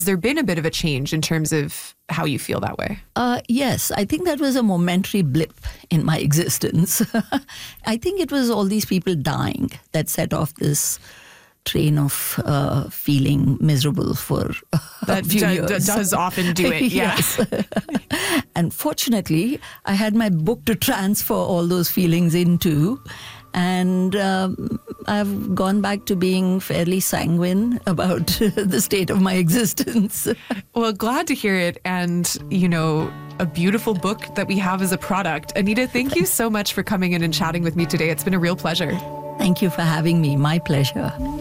Has there been a bit of a change in terms of how you feel that way? Yes, I think that was a momentary blip in my existence. I think it was all these people dying that set off this train of feeling miserable for a few years. That does often do it, yeah. Yes. And fortunately, I had my book to transfer all those feelings into. And I've gone back to being fairly sanguine about the state of my existence. Well, glad to hear it. And, you know, a beautiful book that we have as a product. Anita, thank you so much for coming in and chatting with me today. It's been a real pleasure. Thank you for having me. My pleasure.